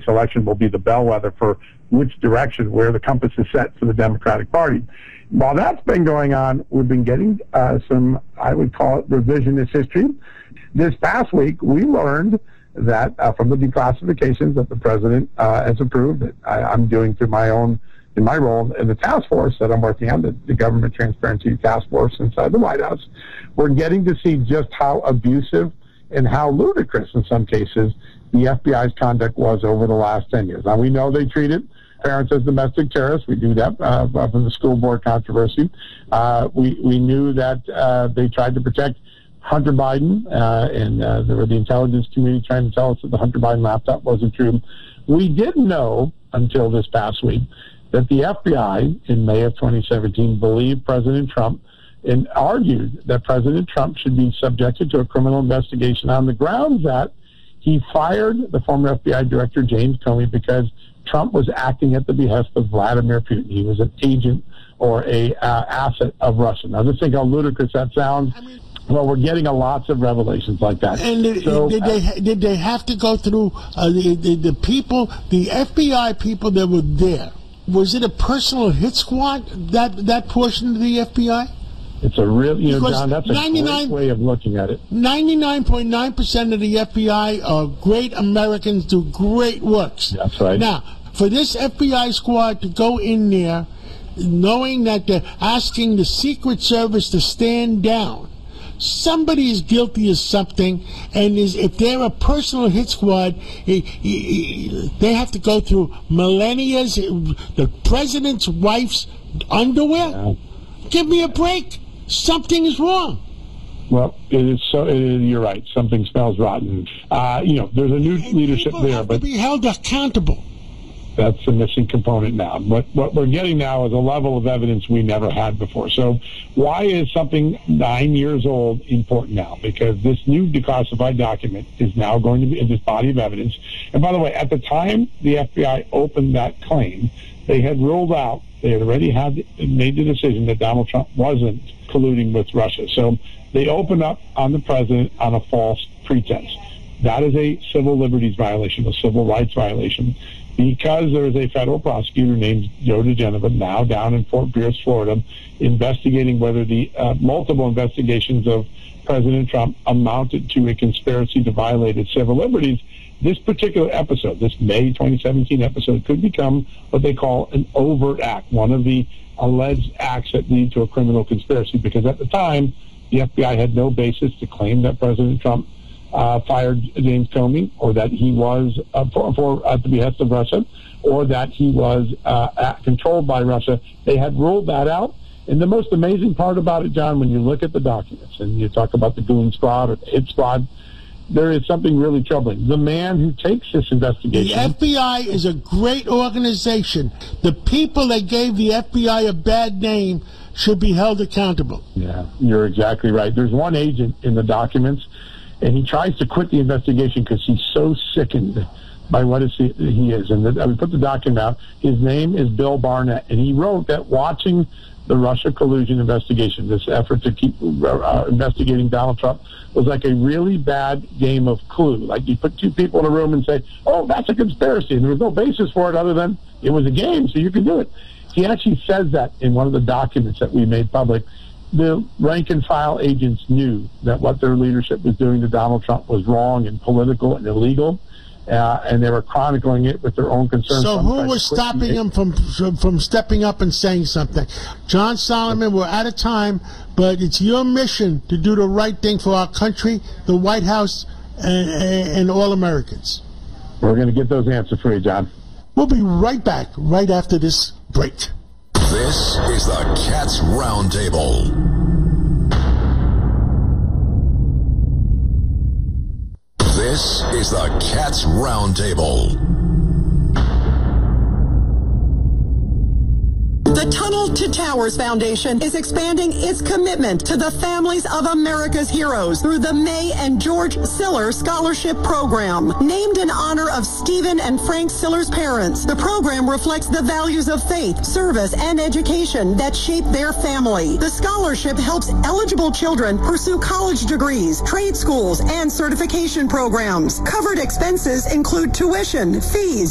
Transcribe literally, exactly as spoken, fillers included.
week's election will be the bellwether for which direction, where the compass is set for the Democratic Party. While that's been going on, we've been getting uh, some, I would call it revisionist history. This past week, we learned that uh, from the declassifications that the president uh, has approved, that I, I'm doing through my own, in my role in the task force that I'm working on, the, the Government Transparency Task Force inside the White House, we're getting to see just how abusive and how ludicrous in some cases the F B I's conduct was over the last ten years. Now, we know they treated parents as domestic terrorists. We knew that uh, from the school board controversy. Uh, we, we knew that uh, they tried to protect Hunter Biden, uh, and uh, there were the intelligence community trying to tell us that the Hunter Biden laptop wasn't true. We didn't know until this past week that the F B I in May of twenty seventeen believed President Trump and argued that President Trump should be subjected to a criminal investigation on the grounds that he fired the former F B I Director James Comey because Trump was acting at the behest of Vladimir Putin. He was an agent or a uh, asset of Russia. Now, just think how ludicrous that sounds. Well, we're getting a lots of revelations like that. And did, so, did they uh, did they have to go through uh, the, the the people, the F B I people that were there? Was it a personal hit squad, that that portion of the F B I? It's a real, you know, John, that's a great way of looking at it. ninety-nine point nine percent of the F B I are great Americans, do great works. That's right. Now, for this F B I squad to go in there, knowing that they're asking the Secret Service to stand down, somebody is guilty of something, and is if they're a personal hit squad, he, he, they have to go through millennia's, the president's wife's underwear? Yeah. Give me a break. Something is wrong. Well, it is so. It is, you're right. Something smells rotten. Uh, you know, there's a new and leadership there, have but to be held accountable. That's the missing component now. What what we're getting now is a level of evidence we never had before. So, why is something nine years old important now? Because this new declassified document is now going to be in this body of evidence. And by the way, at the time the F B I opened that claim, they had ruled out. They had already had made the decision that Donald Trump wasn't colluding with Russia. So they opened up on the president on a false pretense. That is a civil liberties violation, a civil rights violation, because there is a federal prosecutor named Joe DeGeneva now down in Fort Pierce, Florida, investigating whether the uh, multiple investigations of President Trump amounted to a conspiracy to violate its civil liberties. This particular episode, this May twenty seventeen episode, could become what they call an overt act, one of the alleged acts that lead to a criminal conspiracy, because at the time, the F B I had no basis to claim that President Trump uh, fired James Comey, or that he was uh, for, for at the behest of Russia, or that he was uh, at, controlled by Russia. They had ruled that out. And the most amazing part about it, John, when you look at the documents and you talk about the goon squad or the hit squad, there is something really troubling. The man who takes this investigation... The F B I is a great organization. The people that gave the F B I a bad name should be held accountable. Yeah, you're exactly right. There's one agent in the documents, and he tries to quit the investigation because he's so sickened by what is he, he is. And the, I would put the document out. His name is Bill Barnett, and he wrote that watching the Russia collusion investigation, this effort to keep uh, investigating Donald Trump, was like a really bad game of Clue. Like you put two people in a room and say, oh, that's a conspiracy. And there was no basis for it other than it was a game, so you can do it. He actually says that in one of the documents that we made public. The rank and file agents knew that what their leadership was doing to Donald Trump was wrong and political and illegal. Uh, and they were chronicling it with their own concerns. So who was stopping him from from stepping up and saying something? John Solomon, we're out of time, but it's your mission to do the right thing for our country, the White House, and, and all Americans. We're going to get those answers for you, John. We'll be right back, right after this break. This is the Cats Roundtable. This is the Cats Roundtable. The Tunnel to Towers Foundation is expanding its commitment to the families of America's heroes through the May and George Siller Scholarship Program. Named in honor of Stephen and Frank Siller's parents, the program reflects the values of faith, service, and education that shape their family. The scholarship helps eligible children pursue college degrees, trade schools, and certification programs. Covered expenses include tuition, fees,